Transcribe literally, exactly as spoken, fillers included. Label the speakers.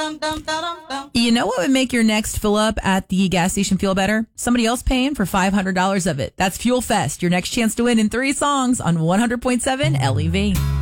Speaker 1: You know what would make your next fill up at the gas station feel better? Somebody else paying for five hundred dollars of it. That's Fuel Fest, your next chance to win in three songs on one hundred point seven L E V.